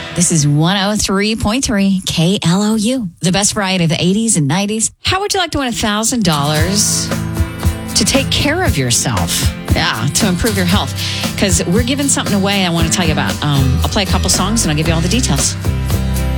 This is 103.3 KLOU, the best variety of the 80s and 90s. How would you like to win $1,000 to take care of yourself? Yeah, to improve your health. Because we're giving something away I want to tell you about. I'll play a couple songs and I'll give you all the details.